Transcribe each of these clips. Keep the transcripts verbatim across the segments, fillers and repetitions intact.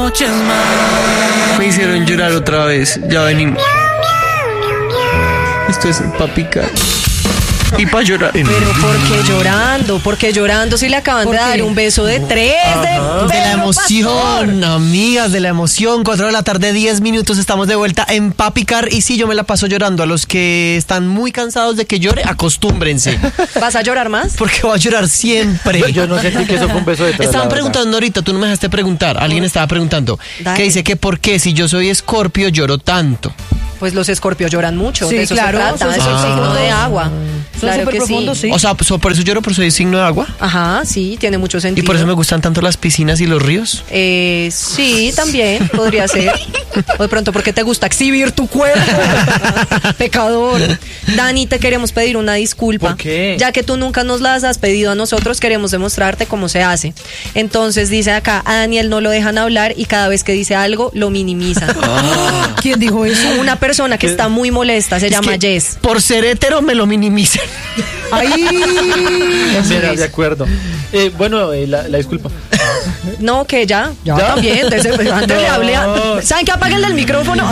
noches más. Me hicieron llorar otra vez. Ya venimos. Esto es pa' picar. Y pa' llorar. Pero ¿por qué llorando? ¿Por qué llorando si le acaban de dar un beso de tres? De, de la emoción, amigas, de la emoción. Cuatro de la tarde, diez minutos. Estamos de vuelta en Papicar. Y sí, yo me la paso llorando. A los que están muy cansados de que llore, acostúmbrense. ¿Vas a llorar más? Porque voy a llorar siempre. Yo, yo no sentí que eso fue un beso de tres. Estaban preguntando ahorita, tú no me dejaste preguntar. Alguien estaba preguntando. Dale. Que dice que por qué si yo soy Escorpio lloro tanto. Pues los escorpios lloran mucho. Sí, de eso claro, se trata. son Es un ah. signo de agua. Son Claro súper que profundos, sí. sí. O sea, so- por eso lloro, por soy signo de agua. Ajá, sí, tiene mucho sentido. Y por eso me gustan tanto las piscinas y los ríos. Eh, sí, también podría ser. O de pronto porque te gusta exhibir tu cuerpo. Pecador. Dani, te queremos pedir una disculpa. ¿Por qué? Ya que tú nunca nos las has pedido a nosotros, queremos demostrarte cómo se hace. Entonces dice acá, a Daniel no lo dejan hablar y cada vez que dice algo lo minimizan. ¿Quién dijo eso? Una persona que está muy molesta se Es llama que Jess. Por ser hetero me lo minimizan. Ahí. Mira, de acuerdo. Eh, bueno, eh, la, la disculpa. No, que ya. Ya. También. Desde, antes le hablé. a- No. ¿Saben que apaguen el micrófono?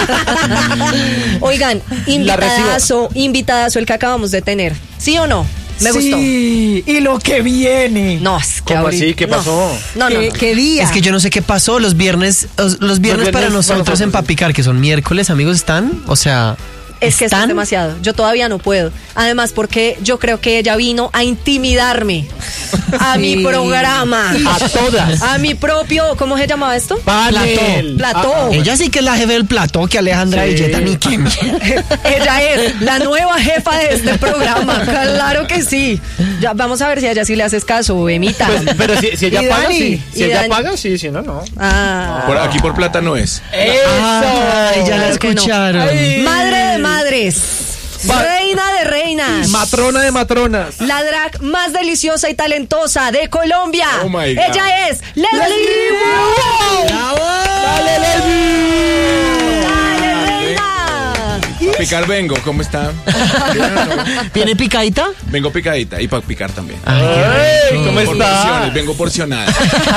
Oigan, invitadazo, invitadazo el que acabamos de tener. ¿Sí o no? Me gustó. Sí, y lo que viene. No, es que ¿Cómo ahorita- así? ¿Qué no. pasó? No, no, ¿Qué, no. qué día? Es que yo no sé qué pasó. Los viernes, los, los viernes viernes para para nosotros nosotros, en sí. Papicar, que son miércoles, amigos, están, o sea, Es que esto es están. demasiado. Yo todavía no puedo. Además, porque yo creo que ella vino a intimidarme a Sí. mi programa. A todas. A mi propio, ¿cómo se llamaba esto? Panel. Plató. Ah, ah, Ella sí que es la jefe del plató, que Alejandra Sí. Villeta ni quién. Ella es la nueva jefa de este programa. Claro que sí. Ya, vamos a ver si a ella sí le haces caso, Emita. Pues, pero si, si ella Y paga, Dani, sí. Si y ella Dani. paga, sí. Si no, no. Ah. Por aquí por plata no es. Ay, ya la Claro que no. escucharon. Ay. Madre de madres. Va- Reina de reinas. Matrona de matronas. La drag más deliciosa y talentosa de Colombia. Oh my God. Ella es Leslie Wu. ¡Dale, Leslie! Dale, reina. Pa' picar vengo, ¿cómo está? ¿Viene picadita? Vengo picadita y para picar también. Ay, Ay, ¿cómo Por porciones, está? vengo porcionada.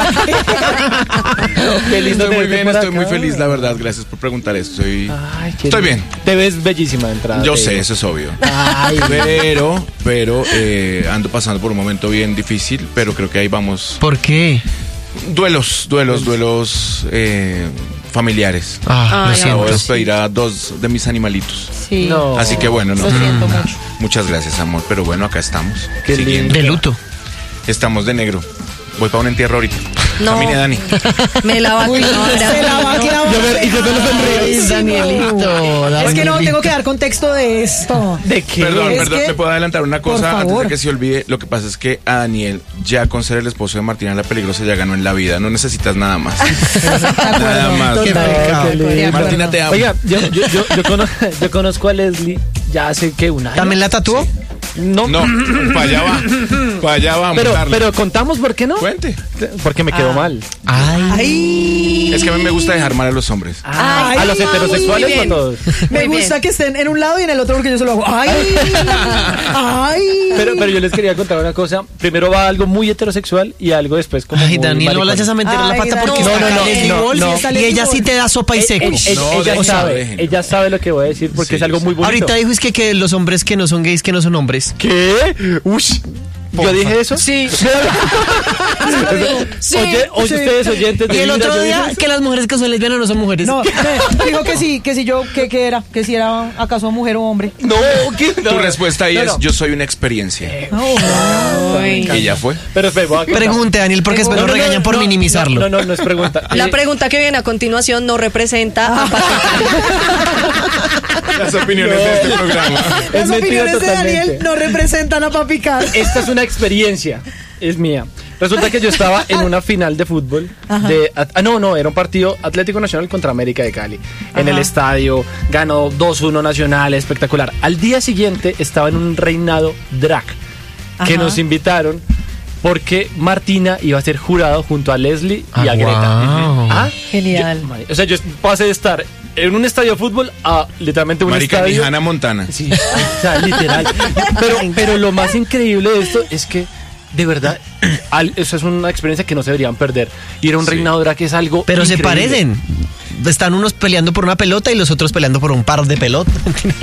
Qué lindo Estoy muy tenerte bien, por estoy acá. muy feliz, la verdad. Gracias por preguntar esto. Estoy, Ay, qué estoy lindo. bien. Te ves bellísima de entrada. Yo te sé, digo. eso es obvio. Ay, Pero, pero eh, ando pasando por un momento bien difícil, pero creo que ahí vamos. ¿por qué? Duelos, duelos, duelos eh, familiares. Ah, Ay, lo Acabo de siento. despedir a dos de mis animalitos. Sí. No. Así que bueno, no. Lo siento nada. mucho. Muchas gracias, amor. Pero bueno, acá estamos. Qué Siguiendo. De luto. Estamos de negro. Voy para un entierro ahorita. No. Camine, Dani. Me la va a clavar. Se la va a clavar. Yo ver- y yo te lo sonrío. Ay, Danielito, Es que no, Danielito. tengo que dar contexto de esto. ¿De qué? Perdón, Es perdón, que- me puedo adelantar una por cosa antes favor. de que se olvide. Lo que pasa es que a Daniel, ya con ser el esposo de Martina la Peligrosa, ya ganó en la vida. No necesitas nada más. Nada más. Qué Total. pecado. Qué lindo. Martina, te amo. Oiga, yo, yo, yo, yo, conozco, yo conozco a Leslie ya hace que un año. ¿También la tatuó? No, No, para allá va. Para allá vamos. pero, darle. pero contamos por qué no. Cuente. Porque me quedó mal. Ay. Ay. Es que a mí me gusta dejar mal a los hombres. Ah, Ay, ¿a los muy heterosexuales o a bien. todos? Me Muy gusta bien. que estén en un lado y en el otro porque yo se lo hago. ¡Ay! ¡Ay! Pero, pero yo les quería contar una cosa. Primero va algo muy heterosexual y algo después como Ay, muy Dani, no maricón. vayas a meter la Ay, pata Dani. porque No, está no, no, Leslie no, Walsh no. y ella sí te da sopa y Eh, seco. eh, eh, No, ella déjenlo, sabe, déjenlo. ella sabe lo que voy a decir porque Sí, es algo yo muy bonito. Ahorita dijo es que, que los hombres que no son gays que no son hombres. ¿Qué? Ush. ¿Yo dije eso? Sí. Sí. Oye, oye, Sí. ustedes oyentes de Y el Vibra, otro ¿yo día dije eso? que las mujeres que son lesbianas no son mujeres. No, me dijo que sí, que si yo, que, que era, que si era acaso mujer o hombre. No, ¿qué? Tu No. respuesta ahí No, es: no. yo soy una experiencia. Ay. Y ya fue. Pero espera, voy a contar. Pregunte, Daniel, porque después No, nos no, no, regañan por no, minimizarlo. No, no, no es pregunta. La Eh, pregunta que viene a continuación no representa a Las opiniones de este programa. es Las mentira opiniones de totalmente. Daniel no representan a Papicar. Esta es una experiencia, es mía. Resulta que yo estaba en una final de fútbol. De, ah, no, no, era un partido Atlético Nacional contra América de Cali. En el estadio, ganó dos uno Nacional, espectacular. Al día siguiente estaba en un reinado drag que Ajá. nos invitaron porque Martina iba a ser jurado junto a Leslie y Ah, a Greta. wow. ¿Ah? Genial. Yo- o sea, yo pasé de estar en un estadio de fútbol a literalmente un Marica, ni estadio. Hannah Montana. Sí, o sea, literal. Pero, pero lo más increíble de esto es que de verdad, al- esa es una experiencia que no se deberían perder. Ir a un Sí. reinado drag es algo Pero se increíble. parecen. Están unos peleando por una pelota y los otros peleando por un par de pelotas.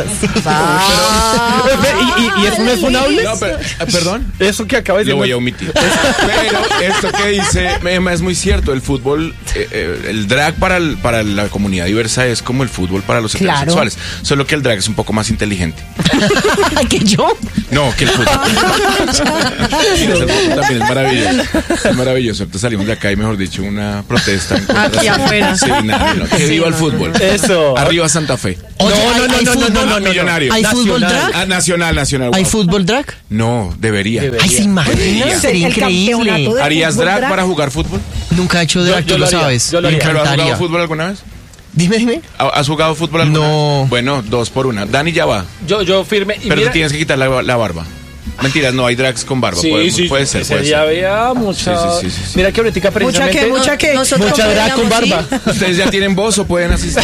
Ah. ¿Y, y, y eso no es funable? No, pero, eh, perdón. Eso que acabas de Lo voy decir. a omitir. Pero esto que dice Emma es muy cierto. El fútbol, eh, eh, el drag para, el- para la comunidad diversa es como el fútbol para los Claro. heterosexuales. Solo que el drag es un poco más inteligente. ¿Que yo? No, que el fútbol. Sí, el fútbol también es maravilloso. Es maravilloso. Ahorita salimos de acá y, mejor dicho, una protesta. en contra Aquí de- afuera. Sí, nada, no, que viva el fútbol. Eso. Arriba Santa Fe. Oye, No, ¿hay- no, no, hay no, no, fútbol- no, no, no. Millonario. ¿Hay fútbol Nacional. drag? Ah, nacional, nacional. ¿Hay wow. fútbol drag? No, debería. Debería. Ay, se imaginan, Debería. sería El campeonato increíble. de ¿Harías fútbol drag para jugar fútbol? Nunca he hecho drag, Yo- tú yo lo lo haría, sabes. yo lo Me haría. ¿Pero has encantaría. jugado fútbol alguna vez? Dime, dime. ¿Has jugado fútbol alguna No. vez? Bueno, dos por una. Dani ya va. Yo, yo firme. Y Pero mira, te tienes que quitar la, la barba. Mentiras, no hay drags con barba. sí, puede, sí, puede ser, ese puede día ser. había mucha. Sí, sí, sí, sí, sí. Mira que ahorita Mucha precisamente. que, mucha que. Nosotros Mucha drag con podríamos barba. ir. ¿Ustedes ya tienen voz o pueden asistir?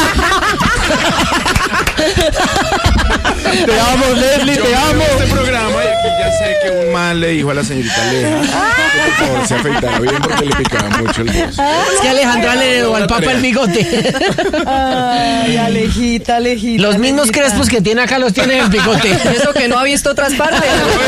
Te amo, Leslie, Yo te veo amo. este programa y aquí ya sé que un man le dijo a la señorita Leja que por favor se afeitara bien porque le picaba mucho el voz. Es que Alejandra le heredó al papa el bigote. Ay, Alejita, Alejita. Los mismos Alejita. crespos que tiene acá los tiene en el bigote. Eso que no ha visto otras partes.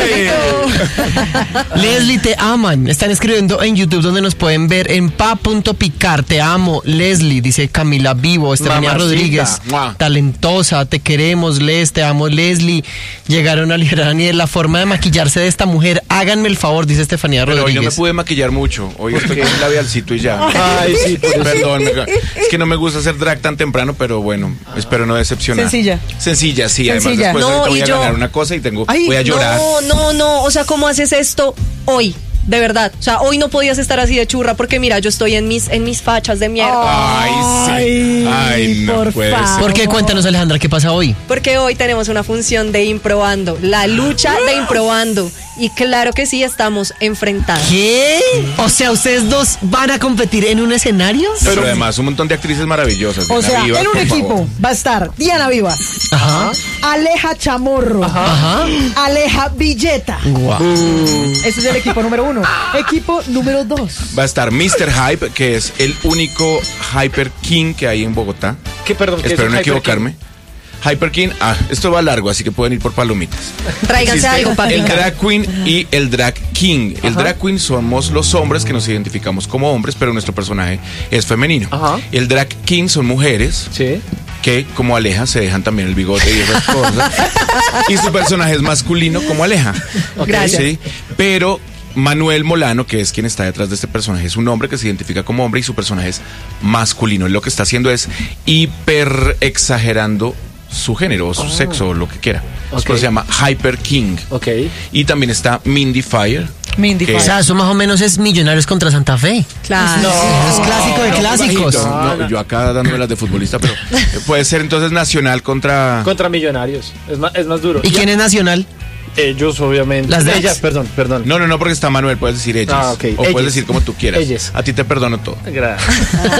Leslie, te aman. Están escribiendo en YouTube donde nos pueden ver en pa punto picar. Te amo, Leslie, dice Camila Vivo, Estefanía Mamacita. Rodríguez. Mua. Talentosa, te queremos, Les, te amo, Leslie. Llegaron a liberar a Daniel. La forma de maquillarse de esta mujer, háganme el favor, dice Estefanía Pero hoy no me Rodríguez. pude maquillar mucho. Hoy estoy con un labialcito y ya. Ay, sí, por eso. Perdón, me- es que no me gusta hacer drag tan temprano, pero bueno, espero no decepcionar. Sencilla. Sencilla, sí. Además, Sencilla. después No, ahorita voy y a yo- ganar una cosa y tengo, Ay, voy a llorar. No, no, no. O sea, ¿cómo haces esto hoy? De verdad. O sea, hoy no podías estar así de churra porque mira, yo estoy en mis, en mis fachas de mierda. Ay, sí. Ay, no por puede favor. ser. ¿Por qué? Cuéntanos, Alejandra, ¿qué pasa hoy? Porque hoy tenemos una función de Improbando. La lucha de Improbando. Y claro que sí, estamos enfrentados. ¿Qué? O sea, ¿ustedes dos van a competir en un escenario? Pero además un montón de actrices maravillosas. O Diana sea, Vivas, en un por equipo favor. va a estar Diana Vivas, Ajá. Aleja Chamorro, Ajá. Aleja Villeta. Guau. Ese es el equipo número uno. Equipo número dos. Va a estar mister Hype, que es el único Hyper King que hay en Bogotá. ¿Qué, perdón, qué es Espero un no Hyper equivocarme. Hyper King, ah, esto va largo, así que pueden ir por palomitas. Tráiganse Existe algo para el picar. drag queen y el drag king. El drag queen somos los hombres que nos identificamos como hombres, pero nuestro personaje es femenino. Ajá. El drag king son mujeres Sí. que, como Aleja, se dejan también el bigote y esas cosas. Y su personaje es masculino como Aleja. Gracias. Sí, pero Manuel Molano, que es quien está detrás de este personaje, es un hombre que se identifica como hombre y su personaje es masculino. Lo que está haciendo es hiper exagerando su género o su sexo o lo que quiera. Ok. Por eso se llama Hyper King. Ok. Y también está Mindy Fire. Mindy que- O sea, eso más o menos es Millonarios contra Santa Fe. Claro. Eso es clásico de No, clásicos. bajito. No, yo acá dándome las de futbolista, pero eh, puede ser entonces Nacional contra... Contra Millonarios. Es más, es más duro. ¿Y quién es Nacional? Ellos, obviamente. Las drags. Ellas, perdón, perdón. No, no, no, porque está Manuel, puedes decir ellas. Ah, ok. O Ellas. puedes decir como tú quieras. Ellas. A ti te perdono todo. Gracias.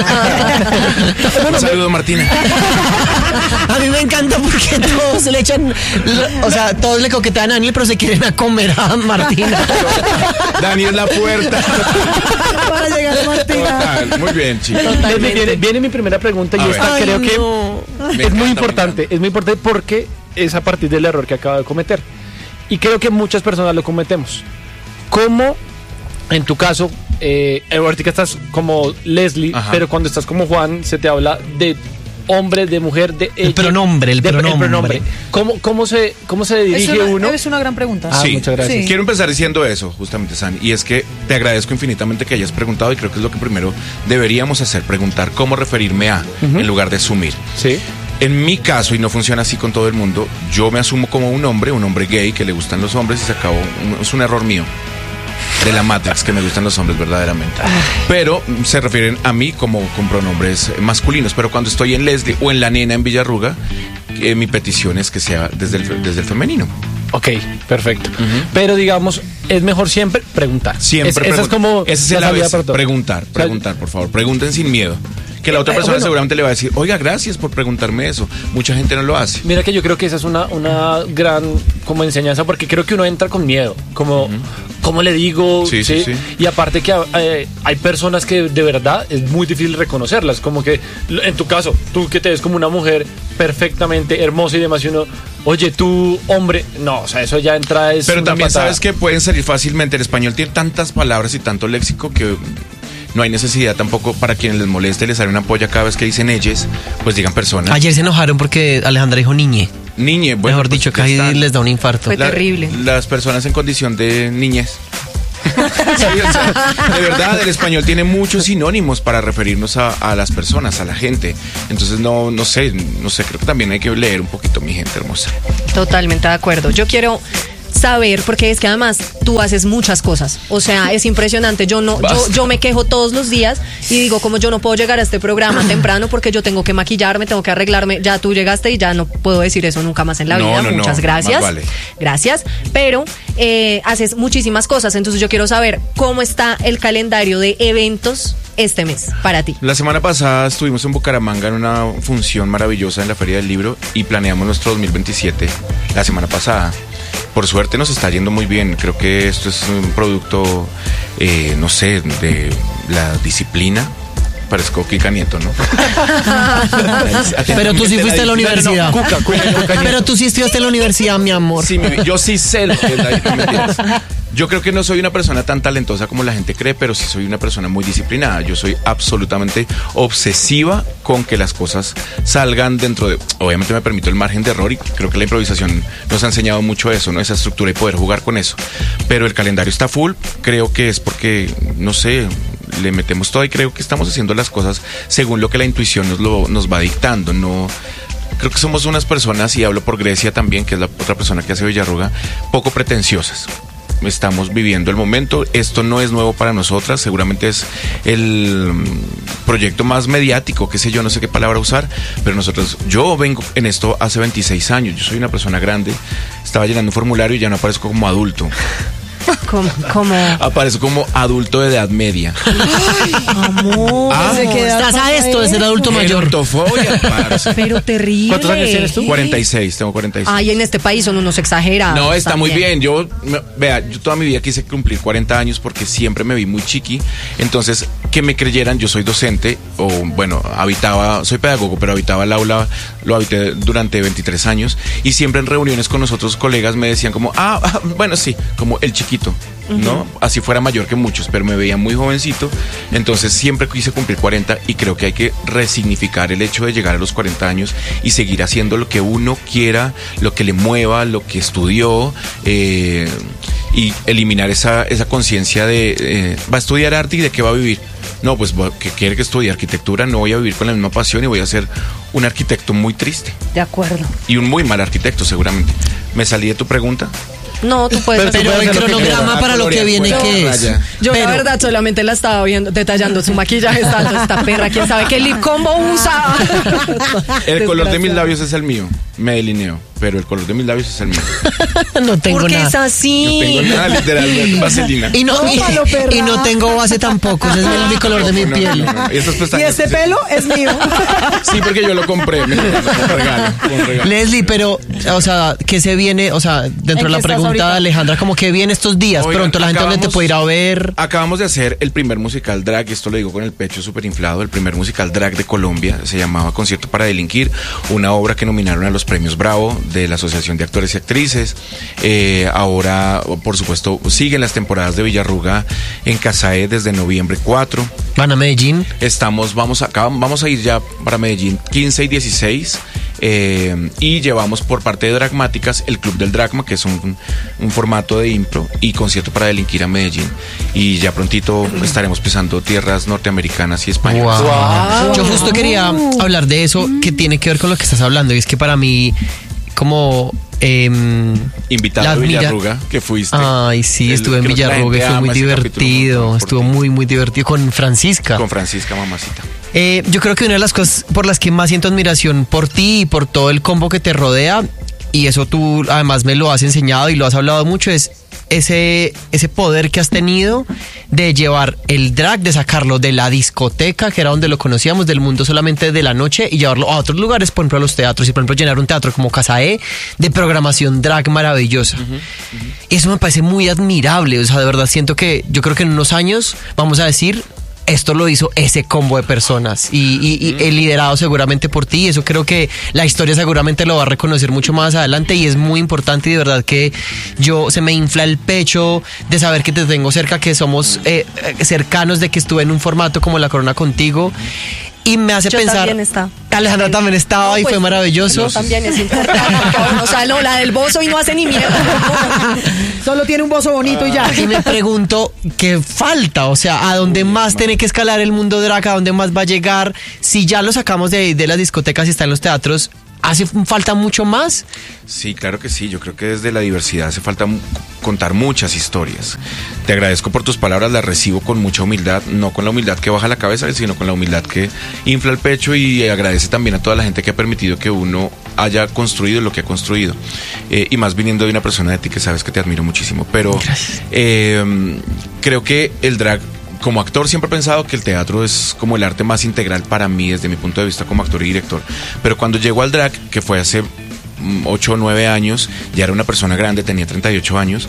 Un saludo, Martina. A mí me encanta porque todos le echan, o sea, todos le coquetean a Daniel, pero se quieren a comer a Martina. Dani es la puerta. Para llegar a Martina. Total, muy bien, chicos. Viene, viene- viene mi primera pregunta y A esta ver. creo Ay, que no. Me es muy encanta, importante. Es muy importante porque es a partir del error que acaba de cometer. Y creo que muchas personas lo cometemos. ¿Cómo, en tu caso, eh, ahorita estás como Leslie, Ajá. pero cuando estás como Juan, se te habla de hombre, de mujer, de ella, pronombre, el de- pronombre. ¿Cómo, cómo, se, ¿Cómo se Es dirige una, uno? es una gran pregunta. Ah, Sí. muchas gracias. Sí. Quiero empezar diciendo eso, justamente, San. Y es que te agradezco infinitamente que hayas preguntado y creo que es lo que primero deberíamos hacer, preguntar cómo referirme a, en lugar de asumir. Sí. En mi caso, y no funciona así con todo el mundo, yo me asumo como un hombre, un hombre gay que le gustan los hombres y se acabó. Un- Es un error mío. De la Matrix, que me gustan los hombres verdaderamente. Pero mm, se refieren a mí como con pronombres masculinos. Pero cuando estoy en Leslie o en La Nena en Villarruga, eh, mi petición es que sea desde el, fe- desde el femenino. Ok, perfecto. Pero digamos, es mejor siempre preguntar. Siempre Es- esa es preguntar. como Ese es la el salida A B C, para todo. preguntar, O sea, preguntar, por favor. Pregunten sin miedo. Que la otra Eh, persona bueno. seguramente le va a decir, oiga, gracias por preguntarme eso. Mucha gente no lo hace. Mira que yo creo que esa es una, una gran como enseñanza porque creo que uno entra con miedo, como ¿cómo le digo? Sí, sí, sí. Y aparte que eh, hay personas que de verdad es muy difícil reconocerlas, como que en tu caso, tú que te ves como una mujer perfectamente hermosa y demás, y uno, oye, tú, hombre, no, o sea, eso ya entra es Pero una también patada. sabes que pueden salir fácilmente. El español tiene tantas palabras y tanto léxico que no hay necesidad tampoco para quienes les moleste, les sale una polla cada vez que dicen ellas, pues digan personas. Ayer se enojaron porque Alejandra dijo niñe. Niñe, bueno, Mejor pues dicho, ya casi están. les da un infarto. Fue terrible. Las personas en condición de niñez. Sí, o sea, de verdad, el español tiene muchos sinónimos para referirnos a, a las personas, a la gente. Entonces, no, no sé, no sé, creo que también hay que leer un poquito, mi gente hermosa. Totalmente de acuerdo. Yo quiero saber, porque es que además tú haces muchas cosas, o sea, es impresionante. Yo no, yo, Basta. yo me quejo todos los días y digo, como yo no puedo llegar a este programa temprano porque yo tengo que maquillarme, tengo que arreglarme. Ya tú llegaste y ya no puedo decir eso nunca más en la No, vida. no, no, Muchas gracias. más vale. Gracias. Pero eh, haces muchísimas cosas, entonces yo quiero saber cómo está el calendario de eventos este mes para ti. La semana pasada estuvimos en Bucaramanga en una función maravillosa en la Feria del Libro y planeamos nuestro dos mil veintisiete la semana pasada. Por suerte nos está yendo muy bien. Creo que esto es un producto, eh, no sé, de la disciplina. Parezco Kika Nieto, ¿no? Pero tú sí fuiste a la universidad. No, no, Cuca, Cuca, Cuca Nieto. Pero tú sí estudiaste en la universidad, mi amor. Sí, mi- yo sí sé lo que es la no, mentiras. Yo creo que no soy una persona tan talentosa como la gente cree, pero sí soy una persona muy disciplinada. Yo soy absolutamente obsesiva con que las cosas salgan dentro de... Obviamente me permito el margen de error y creo que la improvisación nos ha enseñado mucho eso, ¿no? Esa estructura y poder jugar con eso. Pero el calendario está full, creo que es porque, no sé, le metemos todo y creo que estamos haciendo las cosas según lo que la intuición nos, lo, nos va dictando, no... Creo que somos unas personas, y hablo por Grecia también, que es la otra persona que hace Villarruga, poco pretenciosas. Estamos viviendo el momento, esto no es nuevo para nosotras, seguramente es el mm, proyecto más mediático, qué sé yo, no sé qué palabra usar, pero nosotros, yo vengo en esto hace veintiséis años, yo soy una persona grande, estaba llenando un formulario y ya no aparezco como adulto, Como, como aparezco como adulto de edad media. Amor, Ah, ¿de qué edad Estás a pasa esto de ser eso? adulto mayor. Gerontofobia, parce. pero terrible. ¿Cuántos años tienes tú? cuarenta y seis, tengo cuarenta y seis. Ay, en este país son unos exagerados. No, está muy también. bien. Yo, me- vea, yo toda mi vida quise cumplir cuarenta años porque siempre me vi muy chiqui. Entonces, que me creyeran, yo soy docente, o bueno, habitaba, soy pedagogo, pero habitaba el aula, lo habité durante veintitrés años. Y siempre en reuniones con nosotros colegas me decían como, ah, ah, bueno, sí, como el chiquito, ¿no? Así fuera mayor que muchos, pero me veía muy jovencito. Entonces, siempre quise cumplir cuarenta y creo que hay que resignificar el hecho de llegar a los cuarenta años y seguir haciendo lo que uno quiera, lo que le mueva, lo que estudió, eh, y eliminar esa, esa conciencia de, eh, va a estudiar arte y de qué va a vivir. No, pues voy- que quiere que estudie arquitectura, no voy a vivir con la misma pasión y voy a ser un arquitecto muy triste De acuerdo. y un muy mal arquitecto seguramente. ¿Me salí de tu pregunta? No, tú puedes Pero- Pero hacer el lo que cronograma quieras. para lo que viene, Yo- ¿qué es? Raya. Yo Pero- la verdad solamente la estaba viendo, detallando su maquillaje. Esta, esta perra, quién sabe qué lip combo usa. El color de mis Desgraciado. labios es el mío, me delineo, pero el color de mis labios es el mío. No tengo Porque nada. es así. No tengo nada, literalmente, vaselina. Y no, y, Tómalo, perra. y no tengo base tampoco, ese es el, mi color de mi No, no, piel. no, no. Y, estas Y pestañas- este pelo es mío. Sí, porque yo lo compré, me lo un regalo, un regalo. Leslie, pero, o sea, ¿qué se viene? O sea, dentro ¿En de qué la estás pregunta ahorita? de Alejandra, como que viene estos días, Oigan, pronto la gente donde te acabamos- puede ir a ver. Acabamos de hacer el primer musical drag, esto lo digo con el pecho súper inflado, el primer musical drag de Colombia, se llamaba Concierto para Delinquir, una obra que nominaron a los premios Bravo de la Asociación de Actores y Actrices. Eh, ahora, por supuesto, siguen las temporadas de Villarruga en Casaé desde noviembre cuatro. Van a Medellín. Estamos, vamos acá, vamos a ir ya para Medellín quince y dieciséis. Eh, y llevamos por parte de Dragmáticas el Club del Dragma, que es un, un formato de impro, y Concierto para Delinquir a Medellín. Y ya prontito estaremos pisando tierras norteamericanas y españolas. Wow. Yo justo quería hablar de eso que tiene que ver con lo que estás hablando. Y es que para mí, como. em, Invitado las a milla- Villarruga, que fuiste. Ay, sí, El- estuve en creo que la Villarruga y gente fue muy ama ese capítulo un divertido. montón por Estuvo ti. muy, muy divertido con Francisca. Con Francisca, mamacita. Eh, yo creo que una de las cosas por las que más siento admiración por ti y por todo el combo que te rodea, y eso tú además me lo has enseñado y lo has hablado mucho, es ese, ese poder que has tenido de llevar el drag, de sacarlo de la discoteca, que era donde lo conocíamos, del mundo solamente de la noche, y llevarlo a otros lugares, por ejemplo a los teatros, y por ejemplo llenar un teatro como Casa E de programación drag maravillosa. Uh-huh, uh-huh. Eso me parece muy admirable, o sea, de verdad siento que yo creo que en unos años vamos a decir... Esto lo hizo ese combo de personas y, y, y el liderado seguramente por ti. Eso creo que la historia seguramente lo va a reconocer mucho más adelante y es muy importante, y de verdad que yo se me infla el pecho de saber que te tengo cerca, que somos eh, cercanos, de que estuve en un formato como La Corona contigo. Y me hace yo pensar... También está. Alejandra también estaba no, y pues, fue maravilloso. También es importante. O sea, no, la del bozo y no hace ni mierda. Solo tiene un bozo bonito y ya. Y me pregunto, ¿qué falta? O sea, ¿a dónde más tiene que escalar el mundo drag? ¿A dónde más va a llegar? Si ya lo sacamos de, de las discotecas y está en los teatros, ¿hace falta mucho más? Sí, claro que sí. Yo creo que desde la diversidad hace falta contar muchas historias. Te agradezco por tus palabras, las recibo con mucha humildad, no con la humildad que baja la cabeza, sino con la humildad que infla el pecho, y agradece también a toda la gente que ha permitido que uno haya construido lo que ha construido. Eh, y más viniendo de una persona de ti que sabes que te admiro muchísimo. Pero eh, creo que el drag... Como actor siempre he pensado que el teatro es como el arte más integral para mí desde mi punto de vista como actor y director. Pero cuando llego al drag, que fue hace ocho o nueve años, ya era una persona grande, tenía treinta y ocho años,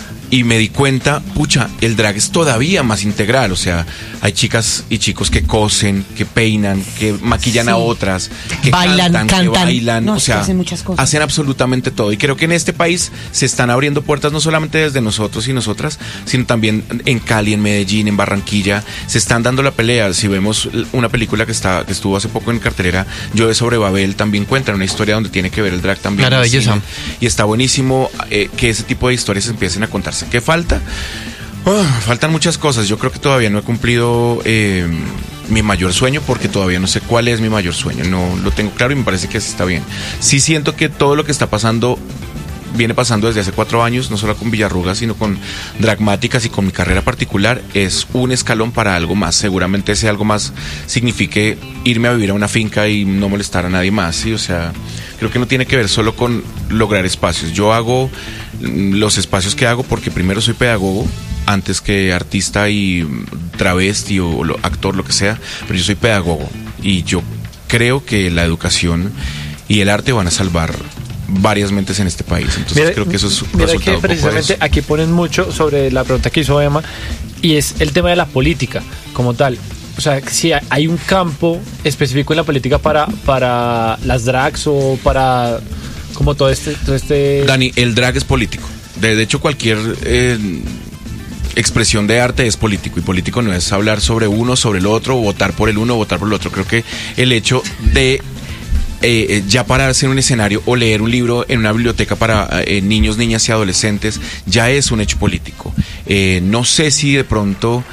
y me di cuenta, pucha, el drag es todavía más integral. O sea, hay chicas y chicos que cosen, que peinan, que maquillan sí. a otras, que bailan, cantan, cantan. que bailan, no, o sea, hacen muchas cosas. Hacen absolutamente todo. Y creo que en este país se están abriendo puertas no solamente desde nosotros y nosotras, sino también en Cali, en Medellín, en Barranquilla. Se están dando la pelea. Si vemos una película que está que estuvo hace poco en cartelera, Llueve sobre Babel, también cuentan una historia donde tiene que ver el drag también. Maravilloso. Y está buenísimo eh, que ese tipo de historias empiecen a contarse. ¿Qué falta? Oh, faltan muchas cosas. Yo creo que todavía no he cumplido eh, mi mayor sueño, porque todavía no sé cuál es mi mayor sueño. No lo tengo claro y me parece que así está bien. Sí siento que todo lo que está pasando viene pasando desde hace cuatro años, no solo con Villarrugas, sino con Dragmáticas y con mi carrera particular. Es un escalón para algo más. Seguramente ese algo más signifique irme a vivir a una finca y no molestar a nadie más, ¿sí? O sea, creo que no tiene que ver solo con lograr espacios. Yo hago los espacios que hago porque primero soy pedagogo, antes que artista y travesti o, o lo, actor, lo que sea, pero yo soy pedagogo y yo creo que la educación y el arte van a salvar varias mentes en este país. Entonces mira, creo que eso es un mira resultado que precisamente aquí ponen mucho sobre la pregunta que hizo Emma, y es el tema de la política como tal. O sea, si hay un campo específico en la política para, para las drags o para como todo este, todo este... Dani, el drag es político. De, de hecho, cualquier eh, expresión de arte es político, y político no es hablar sobre uno, sobre el otro, o votar por el uno o votar por el otro. Creo que el hecho de Eh, ya pararse en un escenario o leer un libro en una biblioteca para eh, niños, niñas y adolescentes ya es un hecho político. Eh, no sé si de pronto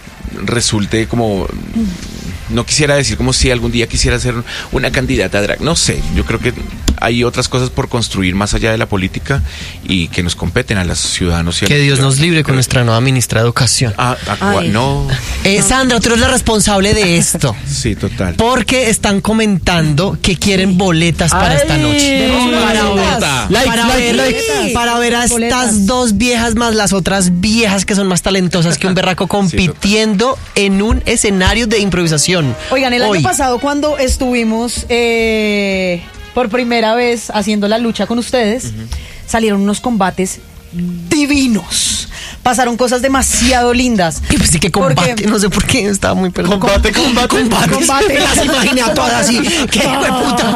resulte como... No quisiera decir como si algún día quisiera ser una candidata a drag. No sé, yo creo que hay otras cosas por construir más allá de la política y que nos competen a los ciudadanos. Y que Dios nos libre con nuestra nueva ministra de Educación. Ah, Ay. no. Eh, Sandra, tú eres la responsable de esto. Sí, total. Porque están comentando que quieren boletas Ay. para esta noche. Para ver, like, para, like, ver, like. para ver a Boletas. estas dos viejas más las otras viejas que son más talentosas que un berraco compitiendo sí, en un escenario de improvisación. Oigan, el Hoy. año pasado cuando estuvimos eh, por primera vez haciendo la lucha con ustedes, uh-huh. salieron unos combates divinos. Pasaron cosas demasiado lindas. Y pues sí que combate, porque, no sé por qué, estaba muy perdido. Combate, combate, combate. Combate. Las imaginé a todas así. ¡Qué hijo de puta!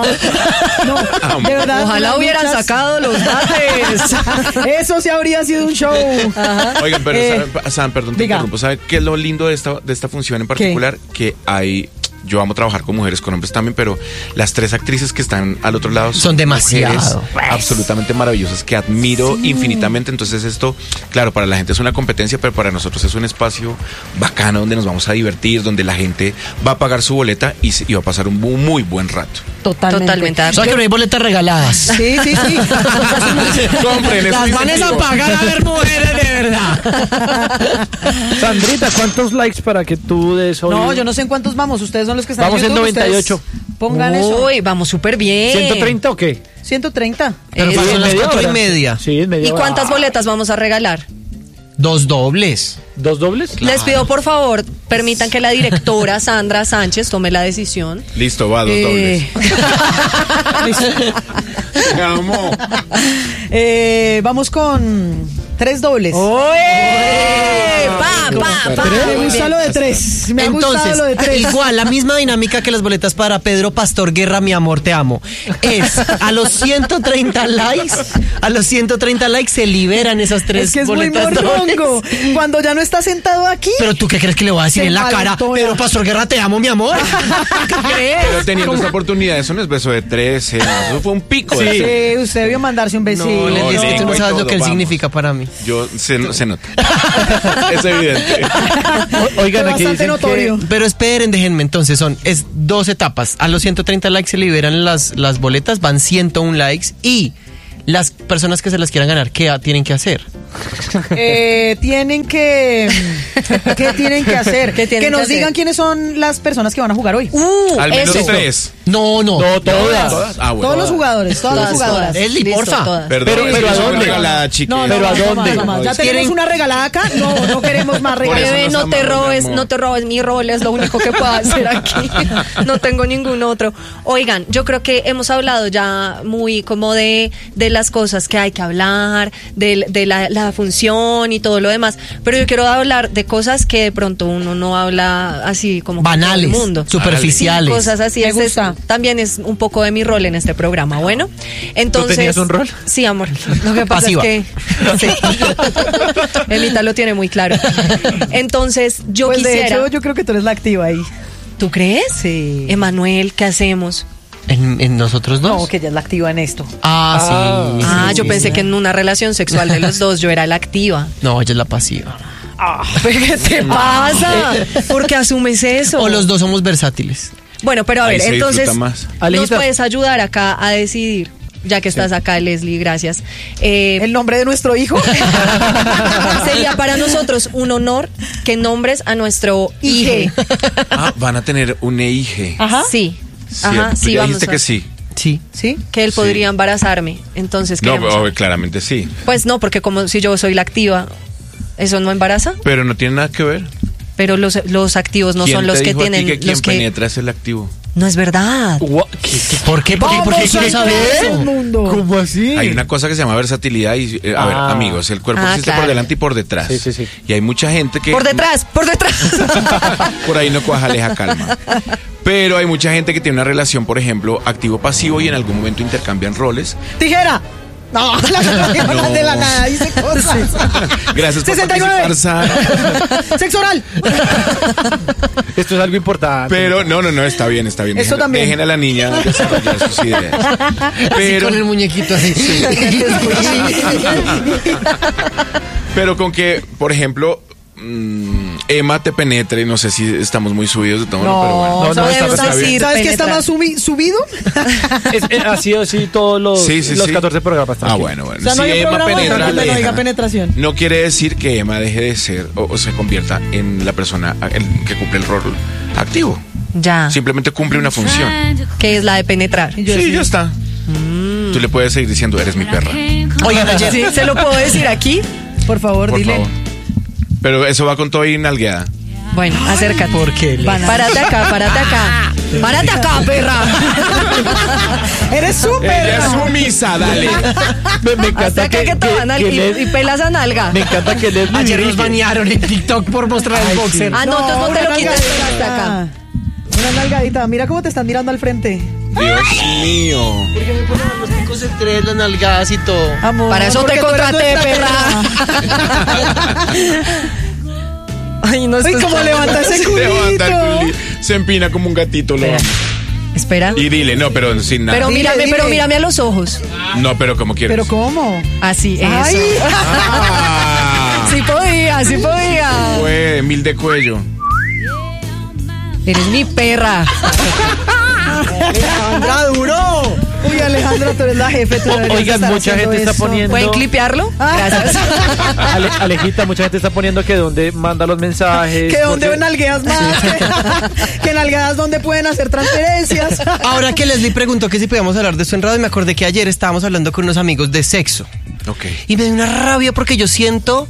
No, de verdad. Ojalá hubieran luchas, sacado los bates. Eso sí habría sido un show. Ajá. Oigan, pero Eh, ¿saben, Sam, perdón, te diga. interrumpo. ¿Saben qué es lo lindo de esta, de esta función en particular? ¿Qué? Que hay... Yo amo trabajar con mujeres, con hombres también, pero las tres actrices que están al otro lado son, son demasiado absolutamente maravillosas, que admiro sí. infinitamente. Entonces esto, claro, para la gente es una competencia, pero para nosotros es un espacio bacano donde nos vamos a divertir, donde la gente va a pagar su boleta y, y va a pasar un muy, muy buen rato. Totalmente. Totalmente. O sea que no hay boletas regaladas. Sí, sí, sí. Compren, las van a pagar a ver mujeres de verdad. Sandrita, ¿cuántos likes para que tú des hoy? No, yo no sé en cuántos vamos. Ustedes son los que están Vamos en YouTube, noventa y ocho. ustedes Pongan eso. Uy, vamos súper bien. ¿ciento treinta o qué? ciento treinta. Pero Eh, son las media cuatro y hora. media. Sí, es media ¿Y hora. cuántas boletas vamos a regalar? Dos dobles. ¿Dos dobles? Les pido por favor, permitan que la directora Sandra Sánchez tome la decisión. Listo, va, dos Eh, dobles. Vamos. Eh, vamos con tres dobles. ¡Oye! ¡Pa, pa, pa! Me gusta lo de tres. Me ha Entonces, gustado lo de tres. igual, la misma dinámica que las boletas para Pedro Pastor Guerra, mi amor, te amo. Es a los ciento treinta likes, a los ciento treinta likes se liberan esas tres Es que es muy boletas morrongo. dobles. Cuando ya no está sentado aquí. Pero tú qué crees que le voy a decir Se en la cara, envalentona. Pedro Pastor Guerra, te amo, mi amor. ¿Qué crees? Pero teniendo esta oportunidad, eso no es beso de trece, no, eso fue un pico. Sí. de- Sí, usted debió mandarse un besito. No, le No, dices que tú no lengua y sabes lo todo, que él vamos. significa para mí. Yo, se, se nota. Es evidente. O- Oigan, Fue aquí bastante dicen notorio. que... Pero esperen, déjenme, entonces son, es dos etapas. A los ciento treinta likes se liberan las, las boletas, van ciento uno likes y las personas que se las quieran ganar, ¿qué tienen que hacer? Eh, tienen que. ¿Qué tienen que hacer? ¿Qué tienen que nos que hacer? digan quiénes son las personas que van a jugar hoy. Uh, Al menos eso. tres. No, no. No, todas. ¿Todas? Ah, bueno. Todos los jugadores, todas, las Todas, jugadoras. todas. Leslie, Listo, porfa. todas. Perdón, Pero- es pero que ¿a soy dónde? regalada, chica. No, no, Pero no, ¿a no dónde? más, no más. Ya ¿Quieren- tenemos una regalada acá. No, no queremos más Por eso regaladas. Bebé, nos no te amamos, mi robes, amor. no te robes mi rol, es lo único que puedo hacer aquí. No tengo ningún otro. Oigan, yo creo que hemos hablado ya muy como de, de las cosas que hay que hablar, de, de la, la función y todo lo demás, pero yo quiero hablar de cosas que de pronto uno no habla así como con todo Banales, el mundo. superficiales. Sí, cosas así. Me Ese es- gusta. también es un poco de mi rol en este programa. Bueno, entonces. tenías un rol? Sí, amor. Lo que pasa Pasiva. es que. Sí. Elita lo tiene muy claro. Entonces, yo Pues quisiera. de hecho, yo creo que tú eres la activa ahí. ¿Tú crees? Sí. Emanuel, ¿qué hacemos? ¿En, en nosotros dos? No, que ella es la activa en esto. Ah, sí. Ah, sí, yo sí, pensé sí. que en una relación sexual de los dos yo era la activa. No, ella es la pasiva. ¿Qué te pasa? ¿Por qué asumes eso? O los dos somos versátiles. Bueno, pero a Ahí ver, se entonces, disfruta más. ¿nos Alejita. puedes ayudar acá a decidir? Ya que estás acá, Leslie, gracias. Eh, El nombre de nuestro hijo. sería para nosotros un honor que nombres a nuestro hijo. Ah, van a tener un E I G. Ajá. Sí. Cierto, Ajá, tú sí, ya vamos dijiste a- que sí. Sí. ¿Sí? Que él Sí. podría embarazarme. Entonces, No, queremos oh, saber. claramente sí. Pues no, porque como si yo soy la activa, ¿eso no embaraza? Pero no tiene nada que ver. Pero los, los activos no ¿Quién son te los que dijo a ti tienen. que quien los que... penetra es el activo? No es verdad. Gua- ¿Qué- qué- ¿Por qué? ¿Por qué, ¿Por qué Vamos quieres a saber ver eso? el mundo. ¿Cómo así? Hay una cosa que se llama versatilidad y, eh, a ver, Ah. amigos, el cuerpo Ah, existe claro. por delante y por detrás. Sí, sí, sí. Y hay mucha gente que... Por detrás, por detrás. Por ahí no cuaja, aleja, calma. Pero hay mucha gente que tiene una relación, por ejemplo, activo-pasivo y en algún momento intercambian roles. Tijera. No, la no. No. de la nada dice cosas. Gracias por sesenta y nueve. participar, Sara. Sexo oral. Esto es algo importante. Pero no, no, no, está bien, está bien. Esto Dejen, también. dejen a la niña desarrollar sus ideas. Así Pero, con el muñequito así. pero con que, por ejemplo, mm, Emma te penetre, no sé si estamos muy subidos de tono, No, pero bueno. no, no, podemos está- está bien. decir ¿Sabes qué está penetrar. más subi- subido? Es- eh, ha sido así todos los, Sí, sí, los sí. catorce programas. Ah, tranquilo. bueno, bueno. O sea, no si hay un Emma programa penetra, donde no aleja, diga penetración. no quiere decir que Emma deje de ser o, o se convierta en la persona el, que cumple el rol activo. Ya. Simplemente cumple una función. Que es la de penetrar. Y yo Sí, sí. ya está. Tú le puedes seguir diciendo, eres mi perra, Oigan, ayer. Sí, ¿se lo puedo decir aquí? Por favor, por dile. favor. Pero eso va con todo y nalgueada. Bueno, acércate. ¿Por qué? Van a- Párate acá, párate acá. Párate acá, perra. Eres súper. Ella es sumisa, dale. Me, me encanta Hasta acá que, te van al que y, Les- y pelas a nalga. me encanta que les Ayer nos banearon en TikTok por mostrar el boxer. Ah, no, entonces no te una lo quites, nalgadita. pero hasta acá. Una nalgadita. Mira cómo te están mirando al frente. Dios mío. Porque me ponen los picos en tres, las nalgadas y todo. Amor. Para eso te porque tú eres contraté, nuestra perra. Ay, no, Uy, esto cómo está- levanta ese Levanta el culito. culi- se empina como un gatito. Lo amo. Espera. Y dile, no, pero sin nada. Pero Dile, mírame, dile. pero mírame a los ojos. No, pero como quieres. Pero ¿cómo? Así, eso. Ay. Ah, Sí podía, sí podía. fue mil de cuello. Eres mi perra. ¡Alejandra, duro! Uy, Alejandra, tú eres la jefe. Tú O- deberías oigan, estar mucha haciendo gente está eso. poniendo- ¿Pueden clipearlo? Gracias. Ale- Alejita, mucha gente está poniendo que donde manda los mensajes. Que donde porque- nalgueas más. Que, que nalgueas donde pueden hacer transferencias. Ahora que Leslie preguntó que si podíamos hablar de esto en radio, me acordé que ayer estábamos hablando con unos amigos de sexo. Ok. Y me dio una rabia porque yo siento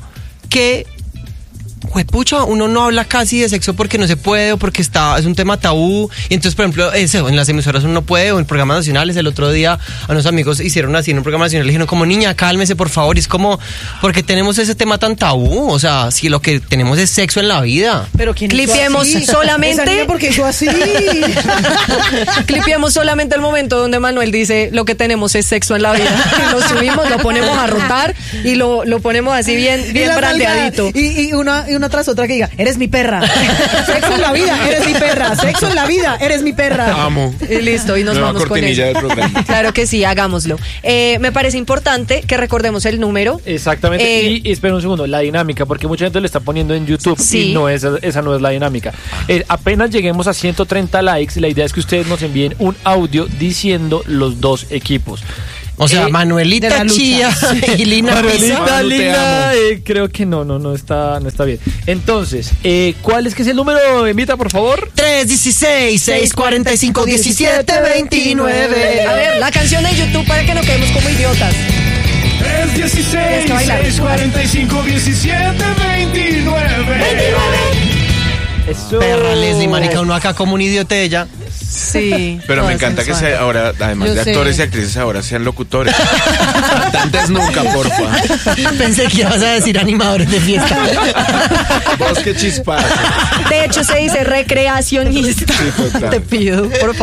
que juepucha, uno no habla casi de sexo porque no se puede o porque está, es un tema tabú. Y entonces, por ejemplo, eso, en las emisoras uno no puede, o en programas nacionales. El otro día a unos amigos hicieron así en un programa nacional, le dijeron como, niña, cálmese por favor. Y es como, porque tenemos ese tema tan tabú. O sea, si lo que tenemos es sexo en la vida. Pero ¿quién hizo Clipiemos así? solamente- Esa niña, ¿por qué hizo así? Clipiemos solamente el momento donde Manuel dice lo que tenemos es sexo en la vida. Y lo subimos, lo ponemos a rotar y lo, lo ponemos así bien, Y bien la brandeadito. nalga, Y, y, una, y una tras otra que diga, eres mi perra. Sexo en la vida, eres mi perra. Sexo en la vida, eres mi perra. Amo. Y listo, y nos Nueva vamos con cortinilla eso. del programa. Claro que sí, hagámoslo. Eh, me parece importante que recordemos el número. Exactamente. Eh, y, y espera un segundo, la dinámica, porque mucha gente lo está poniendo en YouTube Sí. y no es, esa no es la dinámica. Eh, apenas lleguemos a ciento treinta likes, la idea es que ustedes nos envíen un audio diciendo los dos equipos. O sea, Eh, de Manuelita la lucha. Chía y Lina Manuelita, Pisa. Manu, te Lina, amo. eh, creo que no, no, no está, no está bien. Entonces, eh, ¿cuál es que es el número, Emita, por favor? tres dieciséis, seis cuarenta y cinco, diecisiete veintinueve. A ver, la canción en YouTube para que no quedemos como idiotas. tres dieciséis, Tienes que bailar. seis cuarenta y cinco, diecisiete veintinueve. Eso. Perra Leslie, marica, uno acá como un idiota de ella. Sí. Pero me Toda encanta que sensual. se, ahora, además Yo de sé. actores y actrices, ahora sean locutores. Cantantes nunca, porfa. Pensé que ibas a decir animadores de fiesta. Vos qué chispas. De hecho, se dice recreacionista. Sí, total. Te pido, por favor.